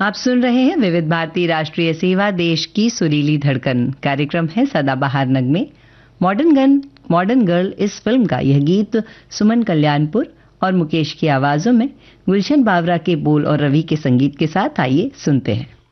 आप सुन रहे हैं विविध भारती राष्ट्रीय सेवा, देश की सुरीली धड़कन। कार्यक्रम है सदाबहार नगमे। मॉडर्न गर्ल इस फिल्म का यह गीत सुमन कल्याणपुर और मुकेश की आवाजों में गुलशन बावरा के बोल और रवि के संगीत के साथ आइए सुनते हैं।